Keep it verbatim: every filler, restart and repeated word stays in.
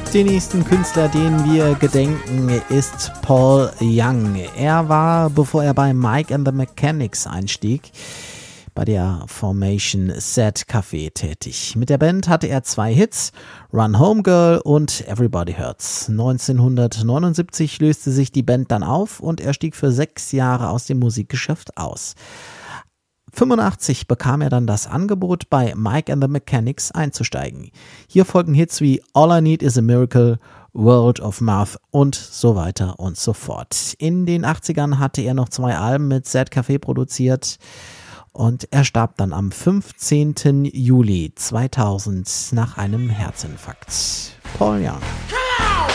Den nächsten Künstler, den wir gedenken, ist Paul Young. Er war, bevor er bei Mike and the Mechanics einstieg, bei der Formation Sad Café tätig. Mit der Band hatte er zwei Hits, Run Home Girl und Everybody Hurts. neunzehnhundertneunundsiebzig löste sich die Band dann auf und er stieg für sechs Jahre aus dem Musikgeschäft aus. fünfundachtzig bekam er dann das Angebot, bei Mike and the Mechanics einzusteigen. Hier folgen Hits wie All I Need Is a Miracle, World of Math und so weiter und so fort. In den achtzigern hatte er noch zwei Alben mit Sad Café produziert und er starb dann am fünfzehnten Juli zweitausend nach einem Herzinfarkt. Paul Young.